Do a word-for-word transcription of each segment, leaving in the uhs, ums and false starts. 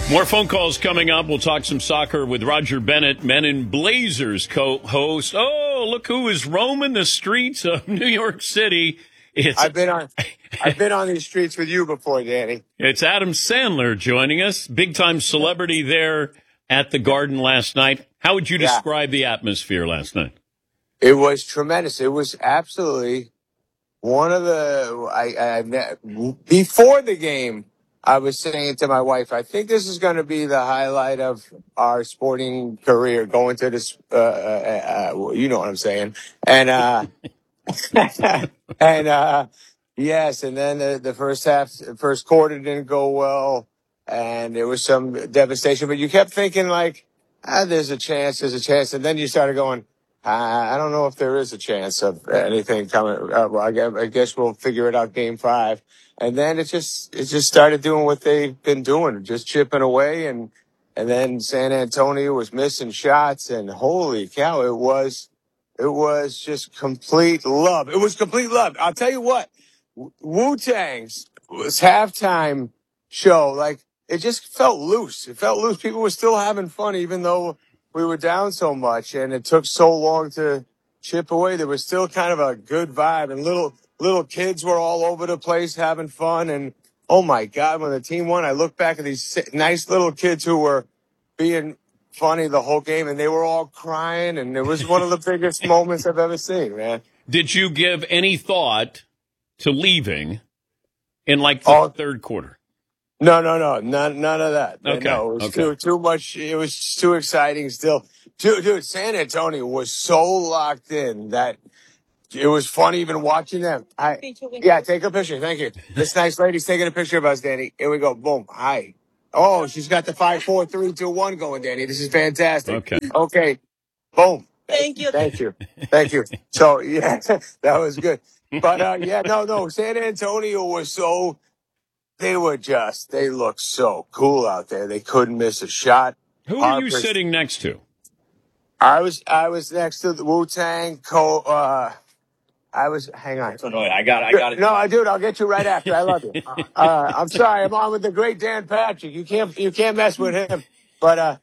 More phone calls coming up. We'll talk some soccer with Roger Bennett, Men in Blazers co-host. Oh, look who is roaming the streets of New York City. It's I've been on I've been on these streets with you before, Danny. It's Adam Sandler joining us, big-time celebrity there at the Garden last night. How would you Yeah. describe the atmosphere last night? It was tremendous. It was absolutely one of the I, I before the game. I was saying to my wife, I think this is going to be the highlight of our sporting career. Going to this, uh, uh, uh, you know what I'm saying, and uh, and uh, yes, and then the, the first half, first quarter didn't go well, and there was some devastation. But you kept thinking like, ah, there's a chance, there's a chance, and then you started going, I, I don't know if there is a chance of anything coming. Uh, well, I guess, I guess we'll figure it out game five. And then it just it just started doing what they've been doing, just chipping away, and and then San Antonio was missing shots, and holy cow, it was it was just complete love. It was complete love. I'll tell you what, Wu Tang's was halftime show. Like it just felt loose. It felt loose. People were still having fun, even though we were down so much, and it took so long to chip away. There was still kind of a good vibe, and little. Little kids were all over the place having fun. And, oh, my God, when the team won, I look back at these nice little kids who were being funny the whole game, and they were all crying. And it was one of the biggest moments I've ever seen, man. Did you give any thought to leaving in, like, the Oh, third quarter? No, no, no. None, none of that. Okay. No, it was Okay. too, too much. It was too exciting still. Dude, dude, San Antonio was so locked in that – it was fun even watching them. I, yeah, take a picture. Thank you. This nice lady's taking a picture of us, Danny. Here we go. Boom. Hi. Oh, she's got the five, four, three, two, one going, Danny. This is fantastic. Okay. Okay. Boom. Thank you. Thank you. Thank you. So, yeah, that was good. But, uh, yeah, no, no. San Antonio was so, they were just, they looked so cool out there. They couldn't miss a shot. Who were you Harper's- sitting next to? I was, I was next to the Wu-Tang co, uh, I was, hang on. I got it. I got it. No, I do. I'll get you right after. I love you. Uh, I'm sorry. I'm on with the great Dan Patrick. You can't, you can't mess with him. But, uh,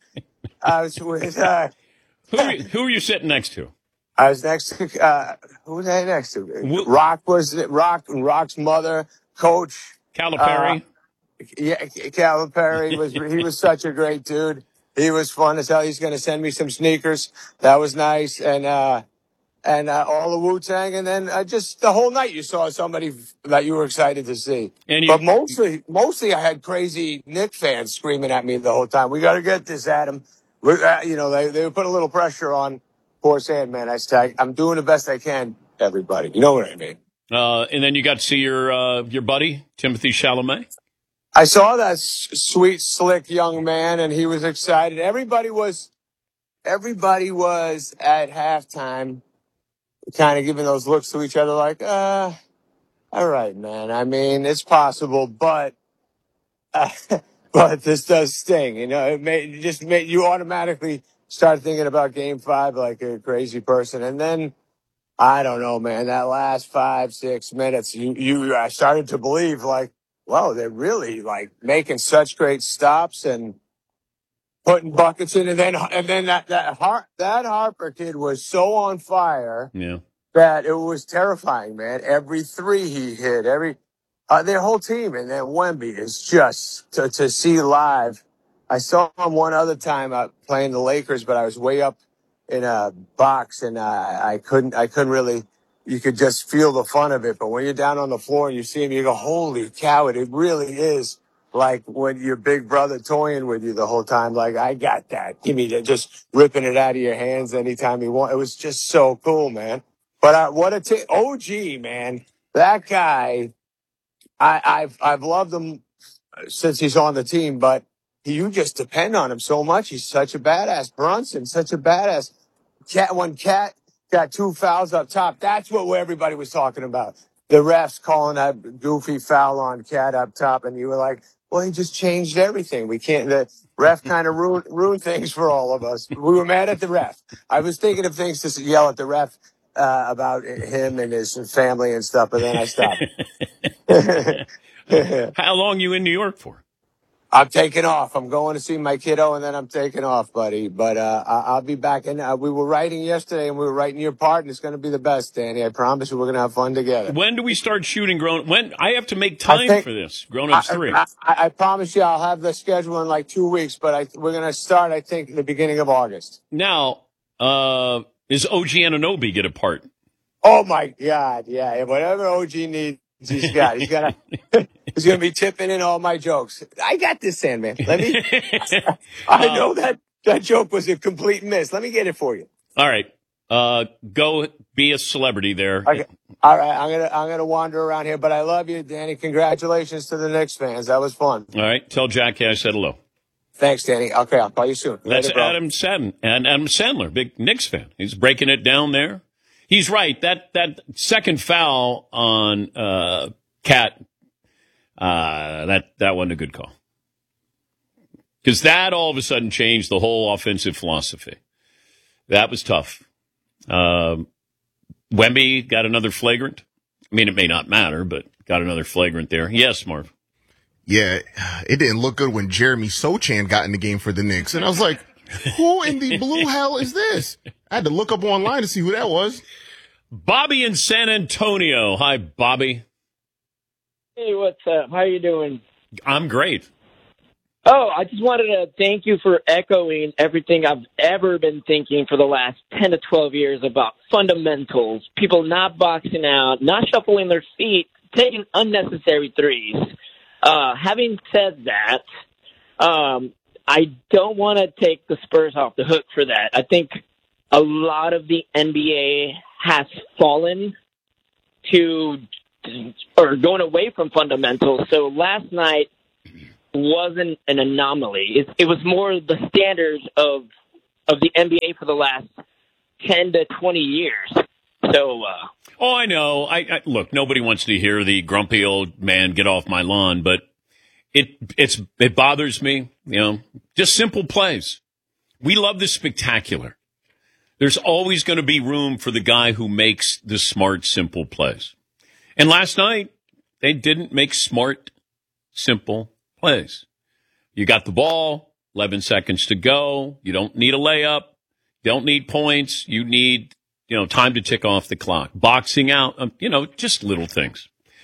I was with, uh, Who were you, who were you sitting next to? I was next to, uh, who was I next to? Wo- Rock was, Rock, Rock's mother, Coach. Calipari? Uh, yeah, Calipari was, he was such a great dude. He was fun as hell. He's going to send me some sneakers. That was nice. And, uh, and uh, all the Wu-Tang, and then uh, just the whole night you saw somebody that you were excited to see. And you- but mostly, mostly I had crazy Knick fans screaming at me the whole time. We got to get this, Adam. We're, uh, you know, they they put a little pressure on poor Sandman. I said, I'm doing the best I can, everybody. You know what I mean? Uh, and then you got to see your uh, your buddy, Timothy Chalamet? I saw that s- sweet, slick young man, and he was excited. Everybody was, everybody was at halftime kind of giving those looks to each other like, uh, all right, man. I mean, it's possible, but, uh, but this does sting. You know, it may it just made you automatically start thinking about game five like a crazy person. And then, I don't know, man, that last five, six minutes, you, you, I started to believe like, whoa, they're really like making such great stops and putting buckets in. And then, and then that, that, Har- that Harper kid was so on fire. Yeah. That it was terrifying, man. Every three he hit, every uh, their whole team, and then Wemby is just to, to see live. I saw him one other time uh, playing the Lakers, but I was way up in a box, and uh, I couldn't, I couldn't really. You could just feel the fun of it, but when you're down on the floor and you see him, you go, "Holy cow!" It, it really is like when your big brother toying with you the whole time. Like, I got that. Give me that. Just ripping it out of your hands anytime you want. It was just so cool, man. But uh, what a t- O G, man. That guy, I, I've I've loved him since he's on the team, but you just depend on him so much. He's such a badass. Brunson, such a badass. Cat, when Cat got two fouls up top, that's what everybody was talking about. The refs calling that goofy foul on Cat up top, and you were like, well, he just changed everything. We can't, the ref kind of ruined, ruined things for all of us. We were mad at the ref. I was thinking of things to yell at the ref uh, about him and his family and stuff, but then I stopped. How long you in New York for? I'm taking off. I'm going to see my kiddo, and then I'm taking off, buddy. But uh, I- I'll be back. And uh, we were writing yesterday, and we were writing your part, and it's going to be the best, Danny. I promise you, we're going to have fun together. When do we start shooting grown? When I have to make I time think for this. Grown I, Ups three. I, I promise you, I'll have the schedule in like two weeks. But I, we're going to start, I think, the beginning of August. Now, uh, is O G Anunoby get a part? Oh my God, yeah. Whatever O G needs, he's got. He's got. He's going to be tipping in all my jokes. I got this, Sandman. Let me. I know that that joke was a complete miss. Let me get it for you. All right, uh, go be a celebrity there. Okay. All right, I'm gonna I'm gonna wander around here, but I love you, Danny. Congratulations to the Knicks fans. That was fun. All right, tell Jackie I said hello. Thanks, Danny. Okay, I'll call you soon. That's Later, bro. Adam Sadden and Adam Sandler, big Knicks fan. He's breaking it down there. He's right. That that second foul on uh, Cat, uh, that that wasn't a good call, because that all of a sudden changed the whole offensive philosophy. That was tough. Um, Wemby got another flagrant. I mean, it may not matter, but got another flagrant there. Yes, Marv. Yeah, it didn't look good when Jeremy Sochan got in the game for the Knicks. And I was like, who in the blue hell is this? I had to look up online to see who that was. Bobby in San Antonio. Hi, Bobby. Hey, what's up? How you doing? I'm great. Oh, I just wanted to thank you for echoing everything I've ever been thinking for the last ten to twelve years about fundamentals, people not boxing out, not shuffling their feet, taking unnecessary threes. Uh, having said that, um, I don't want to take the Spurs off the hook for that. I think a lot of the N B A has fallen to or going away from fundamentals. So last night wasn't an anomaly. It, it was more the standards of of the N B A for the last ten to twenty years. So, uh, oh, I know. I, I look. Nobody wants to hear the grumpy old man get off my lawn, but it it's it bothers me. You know, just simple plays. We love the spectacular. There's always going to be room for the guy who makes the smart, simple plays. And last night, they didn't make smart, simple plays. You got the ball, eleven seconds to go. You don't need a layup. You don't need points. You need, you know, time to tick off the clock. Boxing out, um, you know, just little things.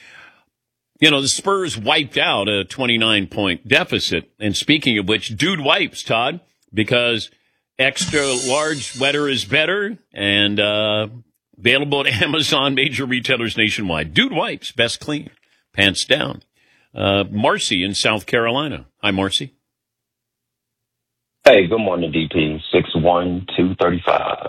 You know, the Spurs wiped out a twenty-nine point deficit. And speaking of which, dude wipes, Todd, because extra large wetter is better, and uh, available at Amazon, major retailers nationwide. Dude wipes, best clean, pants down. Uh, Marcy in South Carolina. Hi, Marcy. Hey, good morning, D P. six one two three five.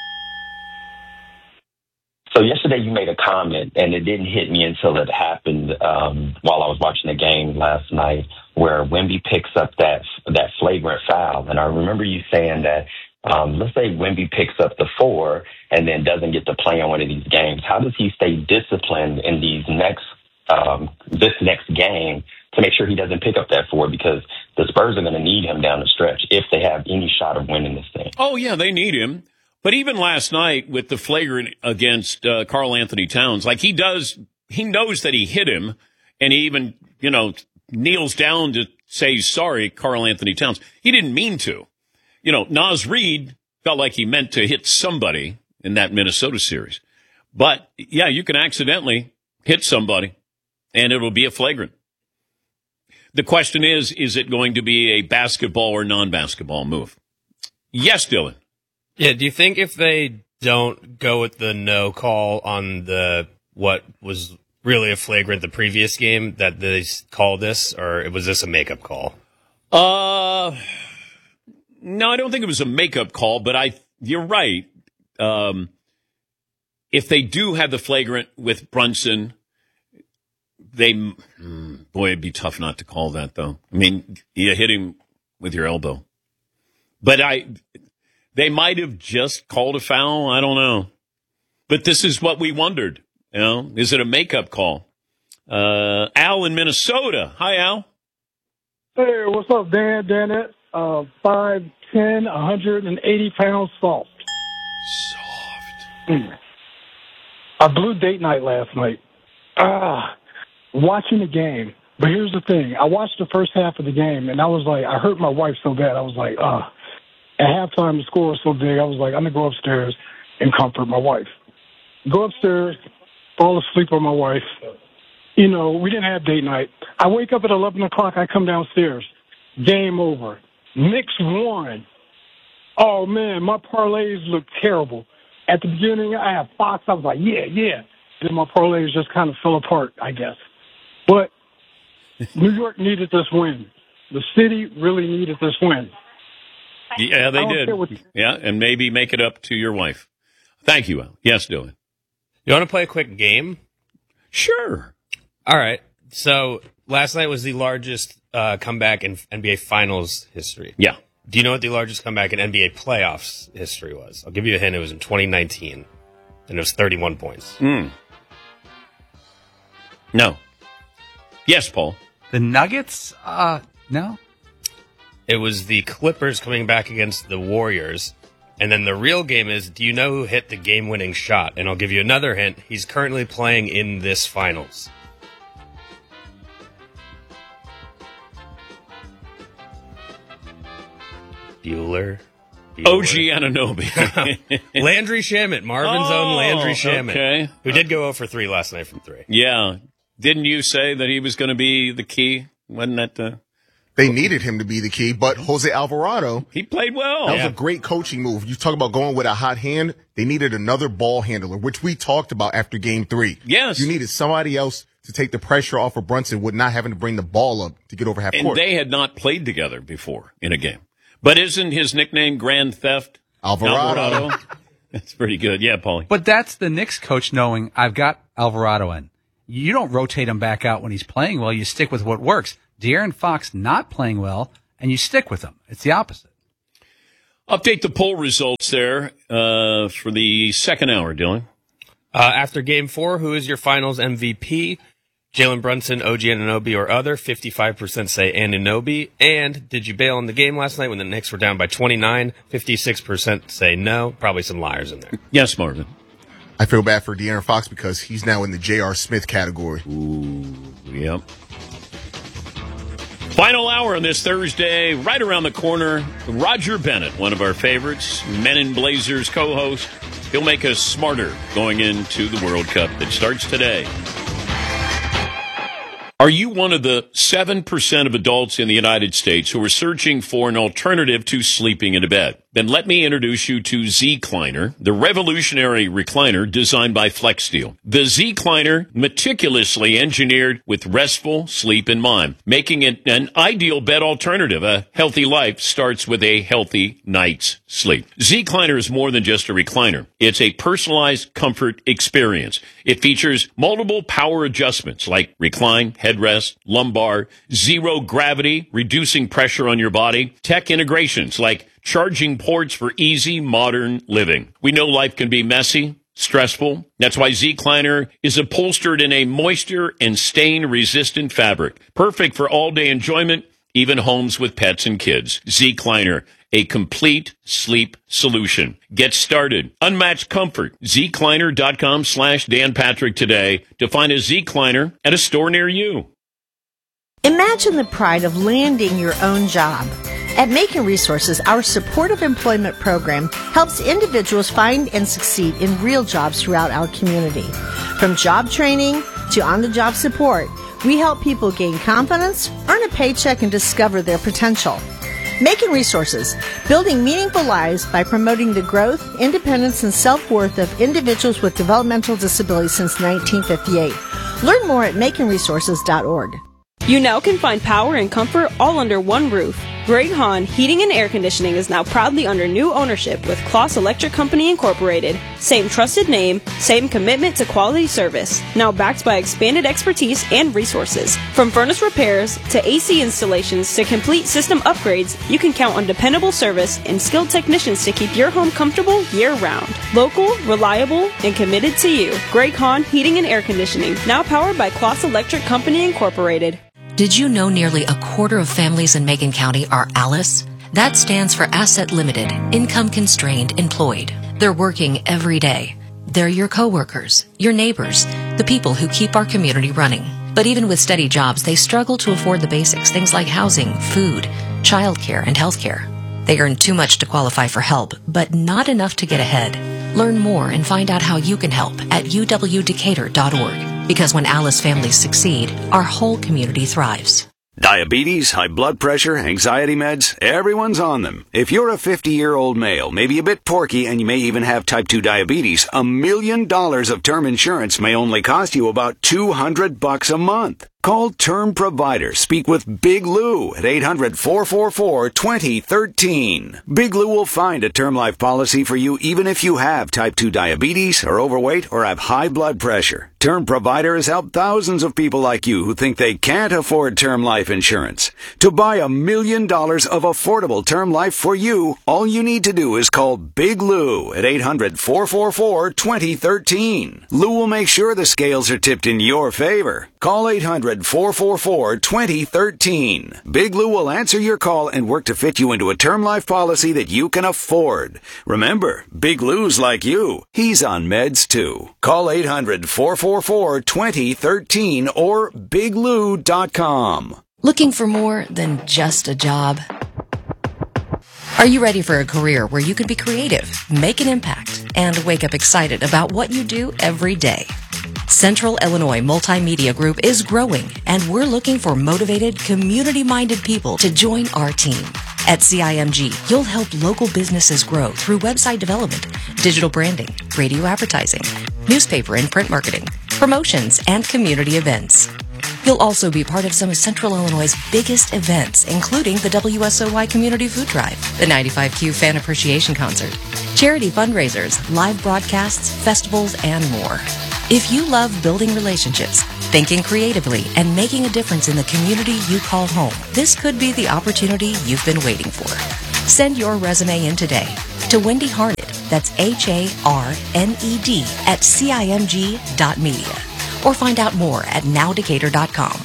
So yesterday you made a comment, and it didn't hit me until it happened um, while I was watching the game last night, where Wemby picks up that that flagrant foul. And I remember you saying that, um, let's say Wemby picks up the four and then doesn't get to play on one of these games. How does he stay disciplined in these next um, this next game to make sure he doesn't pick up that four? Because the Spurs are going to need him down the stretch if they have any shot of winning this thing. Oh, yeah, they need him. But even last night with the flagrant against uh, Karl Anthony Towns, like he does, he knows that he hit him, and he even, you know, kneels down to say sorry, Karl Anthony Towns. He didn't mean to. You know, Naz Reid felt like he meant to hit somebody in that Minnesota series. But, yeah, you can accidentally hit somebody, and it'll be a flagrant. The question is, is it going to be a basketball or non-basketball move? Yes, Dylan. Yeah, do you think if they don't go with the no call on the what was really a flagrant the previous game that they call this, or was this a makeup call? Uh, no, I don't think it was a makeup call, but I you're right. Um, if they do have the flagrant with Brunson, they boy, it'd be tough not to call that though. I mean, you hit him with your elbow, but I. They might have just called a foul. I don't know. But this is what we wondered. You know, is it a makeup call? Uh, Al in Minnesota. Hi, Al. Hey, what's up, Dan? Danette, uh, five ten, one hundred eighty pounds soft. Soft. Mm. I blew date night last night. Ah, watching the game. But here's the thing. I watched the first half of the game, and I was like, I hurt my wife so bad. I was like, uh, at halftime, the score was so big, I was like, I'm going to go upstairs and comfort my wife. Go upstairs, fall asleep on my wife. You know, we didn't have date night. I wake up at eleven o'clock. I come downstairs. Game over. Knicks won. Oh, man, my parlays look terrible. At the beginning, I had Fox. I was like, yeah, yeah. Then my parlays just kind of fell apart, I guess. But New York needed this win. The city really needed this win. Yeah, they did. What- Yeah, and maybe make it up to your wife. Thank you, Al. Yes, Dylan. You want to play a quick game? Sure. All right. So last night was the largest uh, comeback in N B A Finals history. Yeah. Do you know what the largest comeback in N B A playoffs history was? I'll give you a hint. It was in twenty nineteen, and it was thirty-one points. Mm. No. Yes, Paul. The Nuggets? Uh, no. It was the Clippers coming back against the Warriors. And then the real game is, do you know who hit the game-winning shot? And I'll give you another hint. He's currently playing in this finals. Bueller. Bueller. O G Anunoby. Landry Shamet, Marvin's Oh, own Landry Shamet, okay. who did go zero for three last night from three. Yeah. Didn't you say that he was going to be the key? Wasn't that the... They needed him to be the key, but Jose Alvarado, He played well. that Yeah. was a great coaching move. You talk about going with a hot hand. They needed another ball handler, which we talked about after game three. Yes. You needed somebody else to take the pressure off of Brunson with not having to bring the ball up to get over half And court. they had not played together before in a game. But isn't his nickname Grand Theft? Alvarado. Alvarado? That's pretty good. Yeah, Paulie. But that's the Knicks coach knowing I've got Alvarado in. You don't rotate him back out when he's playing well. You stick with what works. De'Aaron Fox not playing well, and you stick with him. It's the opposite. Update the poll results there uh, for the second hour, Dylan. Uh, after game four, who is your finals M V P? Jalen Brunson, O G Anunoby, or other? fifty-five percent say Anunoby. And did you bail on the game last night when the Knicks were down by twenty-nine? fifty-six percent say no. Probably some liars in there. Yes, Marvin. I feel bad for De'Aaron Fox because he's now in the J R. Smith category. Ooh, yep. Final hour on this Thursday, right around the corner. Roger Bennett, one of our favorites, Men in Blazers co-host. He'll make us smarter going into the World Cup that starts today. Are you one of the seven percent of adults in the United States who are searching for an alternative to sleeping in a bed? Then let me introduce you to Z-Cliner, the revolutionary recliner designed by FlexSteel. The Z-Cliner, meticulously engineered with restful sleep in mind, making it an ideal bed alternative. A healthy life starts with a healthy night's sleep. Z-Cliner is more than just a recliner. It's a personalized comfort experience. It features multiple power adjustments like recline, headrest, lumbar, zero gravity, reducing pressure on your body, tech integrations like charging ports for easy modern living. We know life can be messy, stressful. That's why Z-Cliner is upholstered in a moisture and stain-resistant fabric. Perfect for all-day enjoyment, even homes with pets and kids. Z-Cliner, a complete sleep solution. Get started. Unmatched comfort. Z-Cliner.com slash Dan Patrick today to find a Z-Cliner at a store near you. Imagine the pride of landing your own job. At Macon Resources, our supportive employment program helps individuals find and succeed in real jobs throughout our community. From job training to on-the-job support, we help people gain confidence, earn a paycheck, and discover their potential. Macon Resources, building meaningful lives by promoting the growth, independence, and self-worth of individuals with developmental disabilities since nineteen fifty-eight. Learn more at macon resources dot org. You now can find power and comfort all under one roof. Greg Hahn Heating and Air Conditioning is now proudly under new ownership with Kloss Electric Company Incorporated. Same trusted name, same commitment to quality service. Now backed by expanded expertise and resources. From furnace repairs to A C installations to complete system upgrades, you can count on dependable service and skilled technicians to keep your home comfortable year-round. Local, reliable, and committed to you. Greg Hahn Heating and Air Conditioning, now powered by Kloss Electric Company Incorporated. Did you know nearly a quarter of families in Macon County are ALICE? That stands for Asset Limited, Income Constrained Employed. They're working every day. They're your coworkers, your neighbors, the people who keep our community running. But even with steady jobs, they struggle to afford the basics, things like housing, food, childcare, and healthcare. They earn too much to qualify for help, but not enough to get ahead. Learn more and find out how you can help at u w decatur dot org. Because when Alice families succeed, our whole community thrives. Diabetes, high blood pressure, anxiety meds, everyone's on them. If you're a fifty-year-old male, maybe a bit porky, and you may even have type two diabetes, a million dollars of term insurance may only cost you about two hundred bucks a month. Call Term Provider. Speak with Big Lou at eight hundred, four four four, two zero one three. Big Lou will find a term life policy for you even if you have type two diabetes, are overweight, or have high blood pressure. Term Provider has helped thousands of people like you who think they can't afford term life insurance. To buy a million dollars of affordable term life for you, all you need to do is call Big Lou at eight hundred, four four four, two zero one three. Lou will make sure the scales are tipped in your favor. Call eight hundred, four four four, two zero one three. Big Lou will answer your call and work to fit you into a term life policy that you can afford. Remember, Big Lou's like you. He's on meds too. Call eight hundred, four four four, two zero one three or big lou dot com. Looking for more than just a job? Are you ready for a career where you can be creative, make an impact, and wake up excited about what you do every day? Central Illinois Multimedia Group is growing, and we're looking for motivated, community-minded people to join our team. At C I M G, you'll help local businesses grow through website development, digital branding, radio advertising, newspaper and print marketing, promotions, and community events. You'll also be part of some of Central Illinois' biggest events, including the W S O Y Community Food Drive, the ninety-five Q Fan Appreciation Concert, charity fundraisers, live broadcasts, festivals, and more. If you love building relationships, thinking creatively, and making a difference in the community you call home, this could be the opportunity you've been waiting for. Send your resume in today to Wendy Harned, that's H A R N E D, at C I M G dot media, or find out more at now decatur dot com.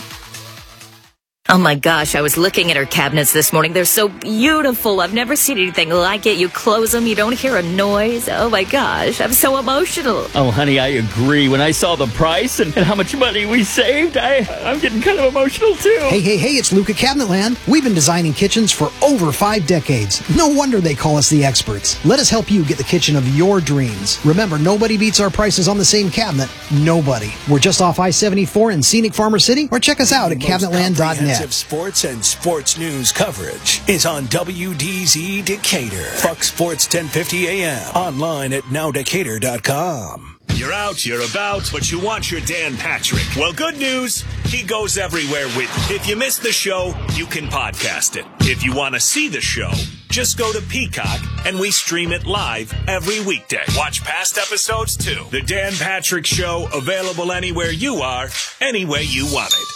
Oh my gosh, I was looking at her cabinets this morning. They're so beautiful. I've never seen anything like it. You close them, you don't hear a noise. Oh my gosh, I'm so emotional. Oh, honey, I agree. When I saw the price and, and how much money we saved, I, I'm getting kind of emotional too. Hey, hey, hey, it's Luke at Cabinetland. We've been designing kitchens for over five decades. No wonder they call us the experts. Let us help you get the kitchen of your dreams. Remember, nobody beats our prices on the same cabinet. Nobody. We're just off I seventy-four in scenic Farmer City, or check us out at cabinetland dot net. Sports and sports news coverage is on W D Z Decatur, Fox Sports ten fifty A M, online at now decatur dot com. You're out, you're about, but you want your Dan Patrick. Well, good news, he goes everywhere with you. If you missed the show, you can podcast it. If you want to see the show, just go to Peacock, and we stream it live every weekday. Watch past episodes, too. The Dan Patrick Show, available anywhere you are, any way you want it.